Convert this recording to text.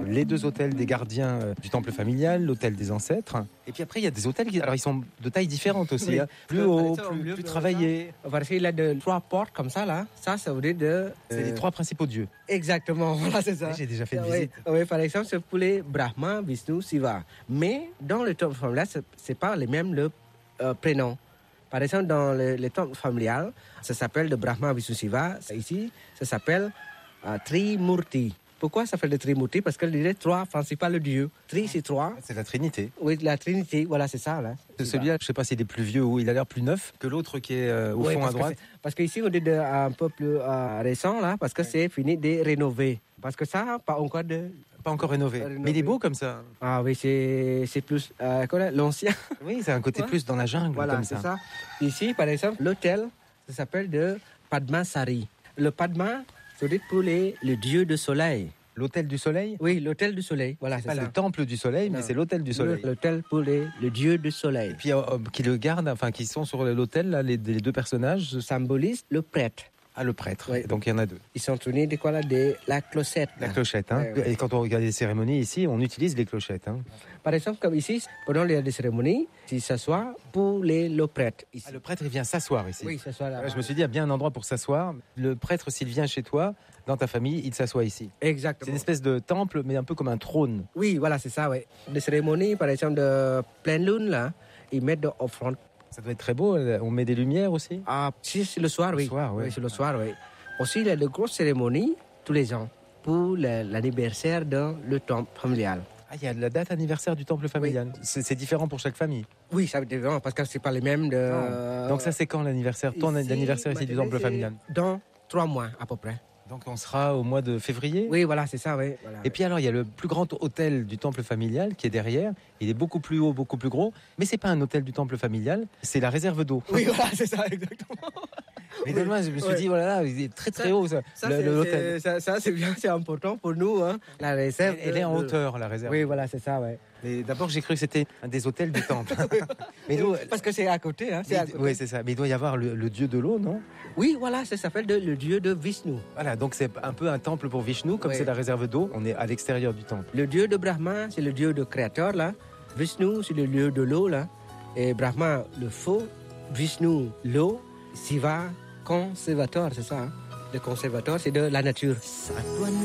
les 2 autels des gardiens du temple familial, l'autel des ancêtres. Et puis après, il y a des autels alors ils sont de taille différente aussi, Oui. hein. Plus haut, plus travaillés. Parce qu'il a 3 portes comme ça, là. Ça veut dire de... C'est les 3 principaux dieux. Exactement, voilà, c'est ça. J'ai déjà fait une visite. Oui, par exemple, c'est pour les Brahma, Vishnu, Shiva. Mais dans le temple familial, c'est pas les mêmes prénoms. Par exemple, dans le temple familial, ça s'appelle le Brahma, Vishnu, Shiva. Ici, ça s'appelle Trimurti. Pourquoi ça s'appelle le Trimurti? Parce qu'il y a 3 principaux dieux. Tri, c'est 3. C'est la Trinité. Oui, la Trinité, voilà, c'est ça. Là. Celui-là, je ne sais pas s'il est plus vieux ou il a l'air plus neuf que l'autre qui est au fond à droite. Parce qu'ici, on est un peu plus récent, là, parce que c'est fini de rénover. Parce que ça, pas encore rénové. Mais il est beau comme ça. Ah oui, c'est plus l'ancien. Oui, c'est un côté plus dans la jungle, voilà, comme c'est ça. Ici, par exemple, l'hôtel, ça s'appelle de Padmasari. Le Padma, c'est pour le dieu du soleil. L'hôtel du soleil? Oui, l'hôtel du soleil. Voilà, c'est pas ça. Le temple du soleil, mais c'est l'hôtel du soleil. L'hôtel pour le dieu du soleil. Et puis qui le gardent, enfin qui sont sur l'hôtel, là, les 2 personnages symbolisent le prêtre. Ah, le prêtre. Oui. Donc il y en a 2. Ils sont tournés de quoi là? De la clochette. La clochette, hein. Ouais. Et quand on regarde les cérémonies ici, on utilise les clochettes, hein. Par exemple, comme ici, pendant les cérémonies, ils s'assoient pour le prêtre. Ici. Ah, le prêtre, il vient s'asseoir ici. Oui, il s'assoit là. Je me suis dit, il y a bien un endroit pour s'asseoir. Le prêtre, s'il vient chez toi, dans ta famille, il s'assoit ici. Exactement. C'est une espèce de temple, mais un peu comme un trône. Oui, voilà, c'est ça, oui. Les cérémonies, par exemple, de pleine lune, là, ils mettent de offrandes. Ça doit être très beau. On met des lumières aussi. Ah, si, c'est le soir, oui. Le soir, oui. Oui, c'est le soir, oui. Aussi, il y a de grosses cérémonies tous les ans pour l'anniversaire dans le temple familial. Ah, il y a la date anniversaire du temple familial. Oui. C'est différent pour chaque famille. Oui, ça c'est différent parce que c'est pas les mêmes. Donc ça, c'est quand l'anniversaire? Ton anniversaire ici du temple familial? Dans 3 mois à peu près. Donc on sera au mois de février? Oui, voilà, c'est ça, oui. Voilà. Et puis alors, il y a le plus grand hôtel du temple familial qui est derrière. Il est beaucoup plus haut, beaucoup plus gros. Mais c'est pas un hôtel du temple familial, c'est la réserve d'eau. Oui, voilà, c'est ça, exactement. Mais de loin, je me suis dit, voilà, il est très très haut, l'hôtel. Ça, c'est bien, c'est important pour nous. Hein. La réserve. Elle est en hauteur, la réserve. Oui, voilà, c'est ça, oui. Et d'abord, j'ai cru que c'était un des hôtels du temple. Mais nous, parce que c'est à côté. Hein, oui, c'est ça. Mais il doit y avoir le dieu de l'eau, non? Oui, voilà, ça s'appelle le dieu de Vishnu. Voilà, donc c'est un peu un temple pour Vishnu, comme c'est la réserve d'eau, on est à l'extérieur du temple. Le dieu de Brahma, c'est le dieu de créateur, là. Vishnu, c'est le dieu de l'eau, là. Et Brahma, le feu. Vishnu, l'eau. Shiva, conservateur, c'est ça. Hein? Le conservateur, c'est de la nature.